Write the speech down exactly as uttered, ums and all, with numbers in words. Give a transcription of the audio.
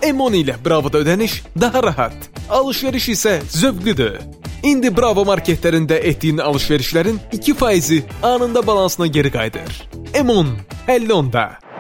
M on ilə Bravoda ödəniş daha rahat, alış-veriş isə zövqlüdür. İndi Bravo marketlərində etdiyin alış-verişlərin iki faizi anında balansına geri qayıdır. M on, əlli onda.